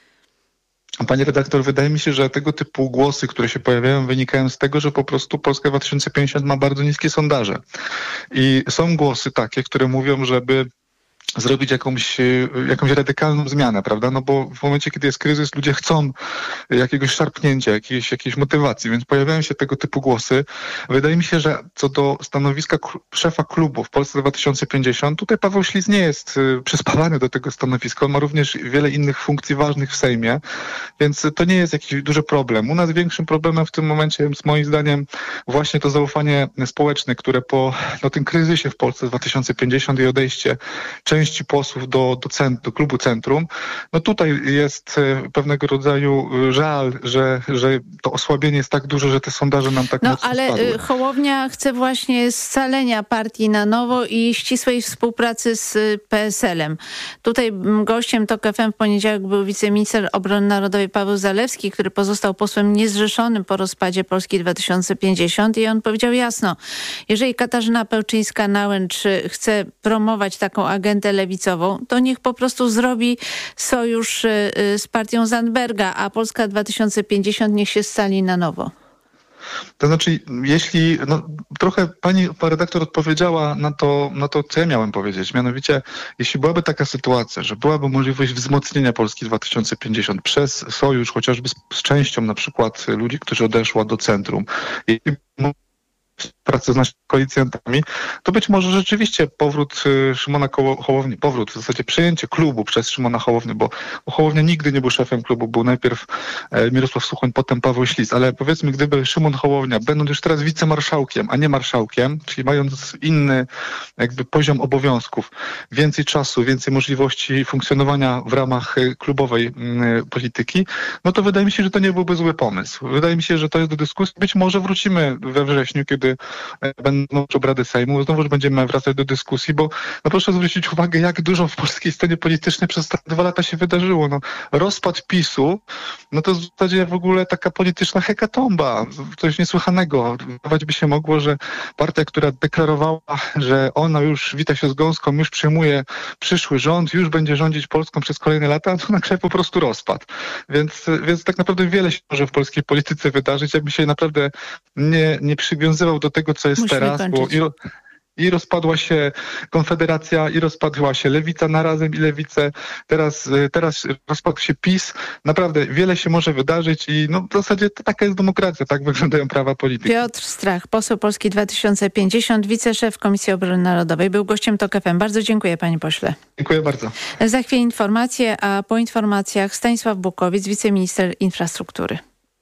Pani redaktor, wydaje mi się, że tego typu głosy, które się pojawiają, wynikają z tego, że po prostu Polska 2050 ma bardzo niskie sondaże. I są głosy takie, które mówią, żeby zrobić jakąś radykalną zmianę, prawda? Bo w momencie, kiedy jest kryzys, ludzie chcą jakiegoś szarpnięcia, jakiejś motywacji, więc pojawiają się tego typu głosy. Wydaje mi się, że co do stanowiska szefa klubu w Polsce 2050, tutaj Paweł Ślis nie jest przyspawany do tego stanowiska. On ma również wiele innych funkcji ważnych w Sejmie, więc to nie jest jakiś duży problem. U nas większym problemem w tym momencie jest moim zdaniem właśnie to zaufanie społeczne, które po tym kryzysie w Polsce 2050 i odejście części części posłów do klubu Centrum. No tutaj jest pewnego rodzaju żal, że to osłabienie jest tak duże, że te sondaże nam tak mocno ale spadły. Hołownia chce właśnie scalenia partii na nowo i ścisłej współpracy z PSL-em. Tutaj gościem TOK FM w poniedziałek był wiceminister obrony narodowej Paweł Zalewski, który pozostał posłem niezrzeszonym po rozpadzie Polski 2050 i on powiedział jasno, jeżeli Katarzyna Pełczyńska-Nałęcz chce promować taką agendę lewicową, to niech po prostu zrobi sojusz z partią Zandberga, a Polska 2050 niech się scali na nowo. To znaczy, jeśli, trochę pani redaktor odpowiedziała na to, co ja miałem powiedzieć. Mianowicie, jeśli byłaby taka sytuacja, że byłaby możliwość wzmocnienia Polski 2050 przez sojusz, chociażby z częścią na przykład ludzi, którzy odeszła do centrum, i pracy z naszymi koalicjantami, to być może rzeczywiście powrót Szymona Hołowni, w zasadzie przejęcie klubu przez Szymona Hołownię, bo Hołownia nigdy nie był szefem klubu, był najpierw Mirosław Suchoń, potem Paweł Ślis, ale powiedzmy, gdyby Szymon Hołownia, będąc już teraz wicemarszałkiem, a nie marszałkiem, czyli mając inny jakby poziom obowiązków, więcej czasu, więcej możliwości funkcjonowania w ramach klubowej polityki, no to wydaje mi się, że to nie byłby zły pomysł. Wydaje mi się, że to jest do dyskusji. Być może wrócimy we wrześniu, kiedy będą obrady Sejmu, znowu będziemy wracać do dyskusji, bo proszę zwrócić uwagę, jak dużo w polskiej scenie politycznej przez te 2 lata się wydarzyło. Rozpad PiS-u, to w zasadzie w ogóle taka polityczna hekatomba, coś niesłychanego. Wydawać by się mogło, że partia, która deklarowała, że ona już wita się z gąską, już przyjmuje przyszły rząd, już będzie rządzić Polską przez kolejne lata, to nagle po prostu rozpad. Więc tak naprawdę wiele się może w polskiej polityce wydarzyć, jakby się naprawdę nie przywiązywał do tego, co jest teraz, bo i rozpadła się Konfederacja, i rozpadła się Lewica na Razem i Lewicę, teraz rozpadł się PiS. Naprawdę wiele się może wydarzyć i w zasadzie to taka jest demokracja, tak wyglądają prawa polityki. Piotr Strach, poseł Polski 2050, wiceszef Komisji Obrony Narodowej, był gościem TOK FM. Bardzo dziękuję, panie pośle. Dziękuję bardzo. Za chwilę informacje, a po informacjach Stanisław Bukowic, wiceminister infrastruktury.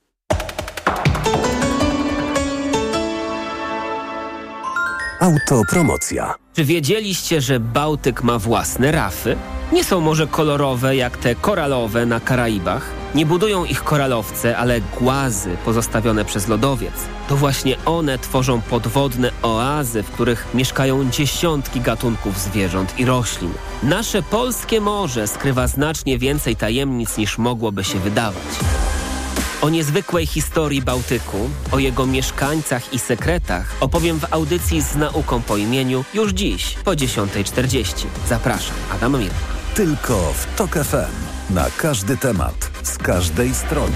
Autopromocja. Czy wiedzieliście, że Bałtyk ma własne rafy? Nie są może kolorowe jak te koralowe na Karaibach. Nie budują ich koralowce, ale głazy pozostawione przez lodowiec. To właśnie one tworzą podwodne oazy, w których mieszkają dziesiątki gatunków zwierząt i roślin. Nasze polskie morze skrywa znacznie więcej tajemnic niż mogłoby się wydawać. O niezwykłej historii Bałtyku, o jego mieszkańcach i sekretach opowiem w audycji Z nauką po imieniu już dziś po 10:40. Zapraszam, Adam Mir. Tylko w TOK FM. Na każdy temat, z każdej strony.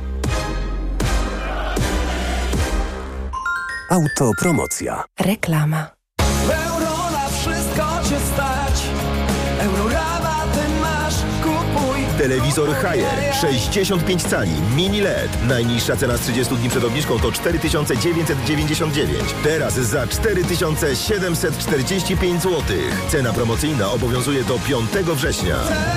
Autopromocja. Reklama. Euro na wszystko cię stać. Eurorabaty masz, kupuj. Telewizor Haier 65 cali mini LED. Najniższa cena z 30 dni przed obniżką to 4999. Teraz za 4745 zł. Cena promocyjna obowiązuje do 5 września.